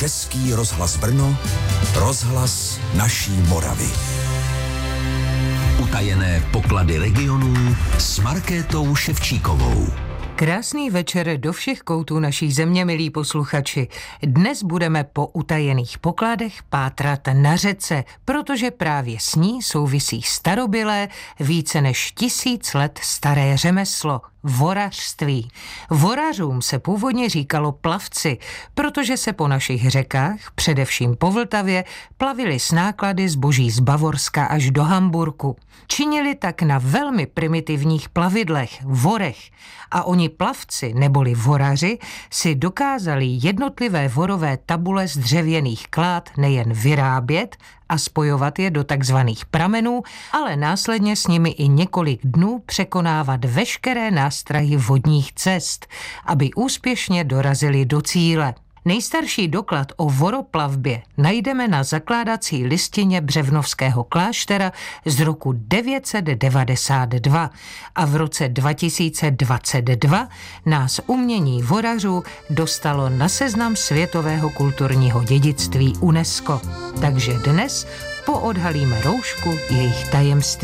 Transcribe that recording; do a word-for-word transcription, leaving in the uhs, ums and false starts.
Český rozhlas Brno, rozhlas naší Moravy. Utajené poklady regionů s Markétou Ševčíkovou. Krásný večer do všech koutů naší země, milí posluchači. Dnes budeme po utajených pokladech pátrat na řece, protože právě s ní souvisí starobylé, více než tisíc let staré řemeslo – vorařství. Vorařům se původně říkalo plavci, protože se po našich řekách, především po Vltavě, plavili s náklady zboží z Bavorska až do Hamburku. Činili tak na velmi primitivních plavidlech, vorech, a oni plavci neboli voraři si dokázali jednotlivé vorové tabule z dřevěných klád nejen vyrábět a spojovat je do takzvaných pramenů, ale následně s nimi i několik dnů překonávat veškeré nástrahy vodních cest, aby úspěšně dorazili do cíle. Nejstarší doklad o voroplavbě najdeme na zakládací listině Břevnovského kláštera z roku devět set devadesát dva a v roce dva tisíce dvacet dva nás umění vorařů dostalo na seznam světového kulturního dědictví UNESCO. Takže dnes poodhalíme roušku jejich tajemství.